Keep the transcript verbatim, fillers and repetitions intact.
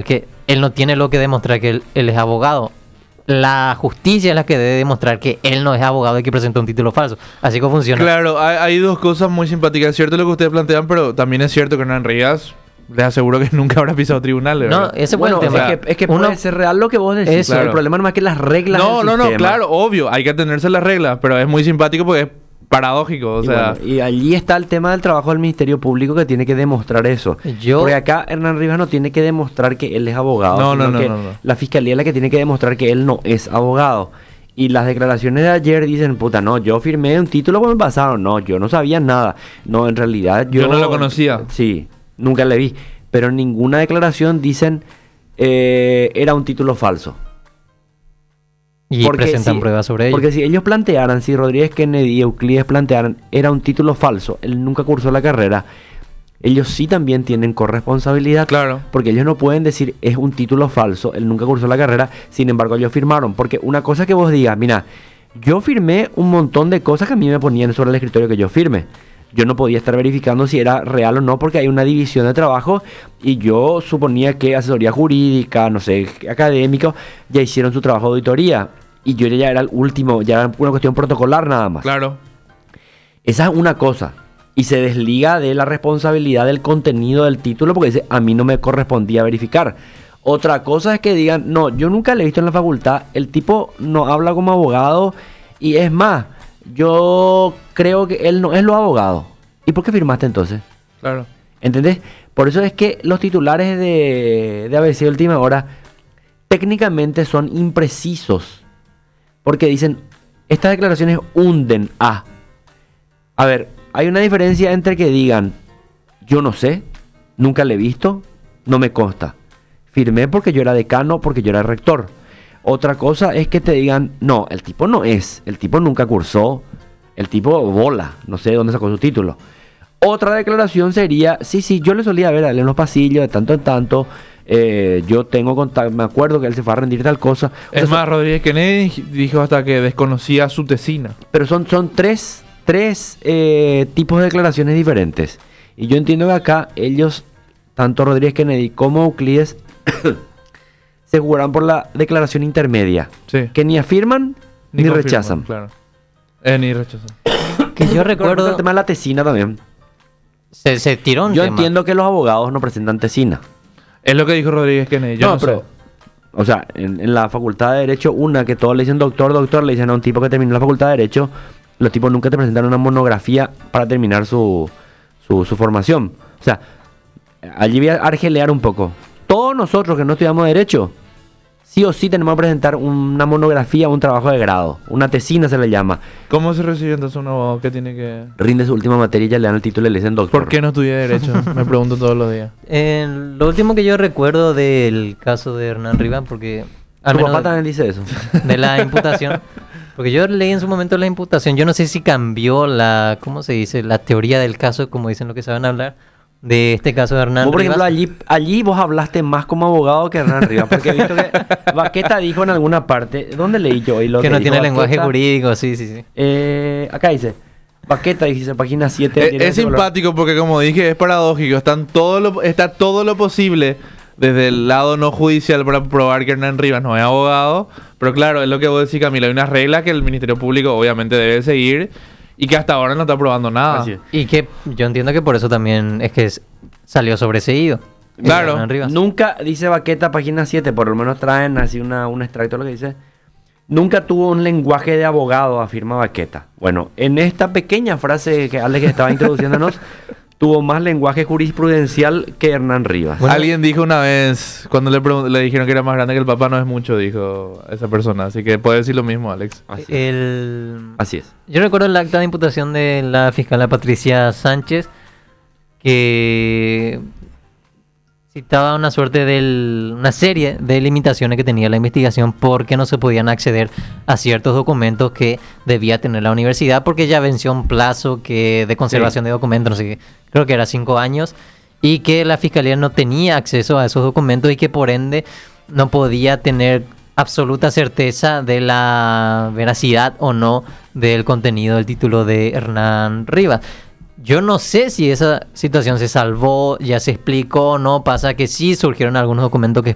que él no tiene lo que demostrar que él, él es abogado. La justicia es la que debe demostrar que él no es abogado y que presentó un título falso. Así que funciona. Claro, hay, hay dos cosas muy simpáticas. Es cierto lo que ustedes plantean, pero también es cierto que Hernán Rivas, les aseguro que nunca habrá pisado tribunales. No, ¿verdad? ese fue Bueno, el tema. es que, es que Uno- puede ser real lo que vos decís. Eso, pero claro. El problema no es que las reglas No, del no, no, sistema- claro, obvio, hay que atenerse a las reglas, pero es muy simpático porque es paradójico, o Y, sea... bueno, y allí está el tema del trabajo del Ministerio Público que tiene que demostrar eso. Yo- Porque acá Hernán Rivas no tiene que demostrar que él es abogado. No, no, sino no, que no, no. La fiscalía es la que tiene que demostrar que él no es abogado. Y las declaraciones de ayer dicen, puta, no, yo firmé un título que me pasaron. No, yo no sabía nada. No, en realidad yo... Yo no lo conocía. Sí, nunca le vi. Pero en ninguna declaración dicen eh, era un título falso. y Porque presentan si- pruebas sobre ello. Porque si ellos plantearan, si Rodríguez Kennedy y Euclides plantearan, era un título falso, él nunca cursó la carrera, ellos sí también tienen corresponsabilidad. Claro. Porque ellos no pueden decir es un título falso, él nunca cursó la carrera, sin embargo ellos firmaron. Porque una cosa que vos digas, mira, yo firmé un montón de cosas que a mí me ponían sobre el escritorio que yo firme. Yo no podía estar verificando si era real o no porque hay una división de trabajo y yo suponía que asesoría jurídica, no sé, académico, ya hicieron su trabajo de auditoría y yo ya era el último, ya era una cuestión protocolar nada más. Claro. Esa es una cosa y se desliga de la responsabilidad del contenido del título porque dice, a mí no me correspondía verificar. Otra cosa es que digan, no, yo nunca le he visto en la facultad, el tipo no habla como abogado y es más, yo creo que él no es lo abogado. ¿Y por qué firmaste entonces? Claro. ¿Entendés? Por eso es que los titulares de, de A B C Última Hora técnicamente son imprecisos. Porque dicen, estas declaraciones hunden a... A ver, hay una diferencia entre que digan, yo no sé, nunca le he visto, no me consta. Firmé porque yo era decano, porque yo era rector. Otra cosa es que te digan, no, el tipo no es, el tipo nunca cursó, el tipo bola, no sé de dónde sacó su título. Otra declaración sería, sí, sí, yo le solía ver a él en los pasillos de tanto en tanto, eh, yo tengo contacto, me acuerdo que él se fue a rendir tal cosa. O sea, Es son- más, Rodríguez Kennedy dijo hasta que desconocía su tesina. pero son, son tres, tres eh, tipos de declaraciones diferentes. Y yo entiendo que acá ellos, tanto Rodríguez Kennedy como Euclides, se jugarán por la declaración intermedia. Sí. Que ni afirman ni, confirman, rechazan. Claro. Eh, ni rechazan. que yo Recuerdo recuerdo... el tema de la tesina también. Se, se tiró un Yo tema. entiendo que los abogados no presentan tesina. Es lo que dijo Rodríguez Kennedy. Yo no, pero, sé. o sea, en, en la facultad de Derecho, una que todos le dicen doctor, doctor, le dicen a un tipo que terminó la facultad de Derecho, los tipos nunca te presentan una monografía para terminar su, su, su formación. O sea, allí voy a argelear un poco. Todos nosotros que no estudiamos Derecho, sí o sí tenemos que presentar una monografía, un trabajo de grado. Una tesina se le llama. ¿Cómo se recibe entonces un abogado que tiene que...? Rinde su última materia y ya le dan el título y le dicen doctor. ¿Por qué no estudié Derecho? Me pregunto todos los días. Eh, lo último que yo recuerdo del caso de Hernán Rivas, porque... al Tu menos papá también dice eso. de la imputación, porque yo leí en su momento la imputación, yo no sé si cambió la, ¿cómo se dice? La teoría del caso, como dicen lo que saben hablar, de este caso de Hernán Vos, por ejemplo, Rivas. allí, allí vos hablaste más como abogado que Hernán Rivas, porque he visto que Baqueta dijo en alguna parte, ¿dónde leí yo? Y lo que no dijo tiene lenguaje Baqueta, jurídico, sí, sí, sí. eh, acá dice, Baqueta, dice, página siete. Es, tiene es ese color. simpático porque, como dije, es paradójico. Están todo lo, está todo lo posible desde el lado no judicial para probar que Hernán Rivas no es abogado. Pero claro, es lo que vos decís, Camilo. Hay unas reglas que el Ministerio Público obviamente debe seguir y que hasta ahora no está probando nada. Así es. Y que yo entiendo que por eso también es que es- salió sobreseído. Claro. Hernán Rivas. Nunca, dice Baqueta, página siete, por lo menos traen así una, un extracto de lo que dice. Nunca tuvo un lenguaje de abogado, afirma Baqueta. Bueno, en esta pequeña frase que Alex estaba introduciéndonos, tuvo más lenguaje jurisprudencial que Hernán Rivas. Bueno, Alguien dijo una vez, cuando le, pregun- le dijeron que era más grande que el papá, no es mucho, dijo esa persona. Así que puede decir lo mismo, Alex. Así es. el... Así es. Yo recuerdo el acta de imputación de la fiscal Patricia Sánchez, que citaba una suerte de una serie de limitaciones que tenía la investigación porque no se podían acceder a ciertos documentos que debía tener la universidad porque ya venció un plazo que de conservación de documentos, no sé qué, creo que era cinco años, y que la fiscalía no tenía acceso a esos documentos y que por ende no podía tener absoluta certeza de la veracidad o no del contenido del título de Hernán Rivas. Yo no sé si esa situación se salvó, ya se explicó o no. Pasa que sí surgieron algunos documentos que